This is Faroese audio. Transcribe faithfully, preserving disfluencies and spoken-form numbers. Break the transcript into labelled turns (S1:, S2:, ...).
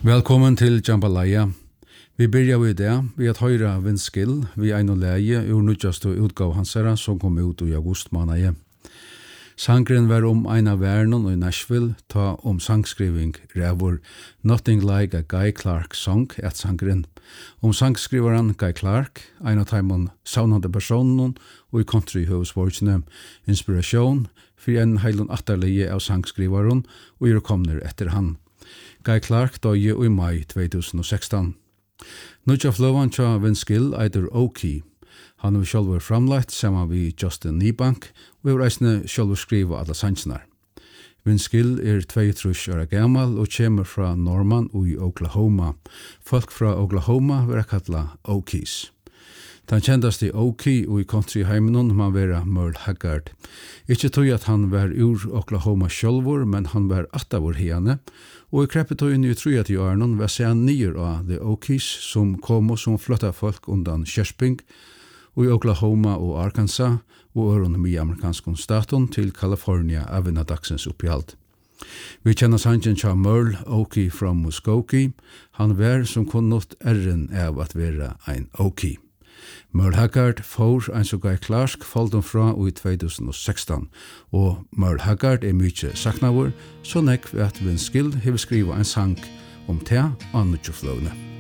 S1: Velkommen til Jambalaya. Vi byrjar við det, vi at høyra Vindskill, vi ein og leie ur nødjaste utgav hansara som kom ut i august måned. Sangren var om ein av vernon i Nashville, ta om sangskriving revur Nothing Like a Guy Clark Song et sangren. Om sangskrivaren Guy Clark, ein av taimon saunande personen og i country høvesvordsne inspiration for en heilun atterlige av sangskrivaren og er komner etter han. Guy Clark døye i mai tjúgusund og sekstan. Nudja fløvan tja Vindskill eitur Oki. Han har sjálfur framlagt saman vi Justin Niebank og har eisne sjálfur skriva alla sangsnar. Vindskill er tveogtrýss ára gamal og kjemur fra Norman og i Oklahoma. Folk fra Oklahoma vera kalla Okies. Den kjendaste Oki og i country heimenon man vera Merle Haggard. Ikkje tog at han var ur Oklahoma sjálfur, men han var attavur hiane, og i kreppetøyen i trúati årnon var sean nyer av The Okies som kom som flotta folk undan Kjersping og i Oklahoma og Arkansas og øron i amerikanskon staten til California av en dagsens opphjalt. Vi kjenner sangen tja Merle Oki from Muskogee. Han var som kunnot erren av at vera ein Oki. Merle Haggard får ein så Guy Clark falden fra i tjúgusund og sekstan, og Merle Haggard er mykje saknavur, så nekv at Vindskill hever skriva ein sang om te og nutjuflåne.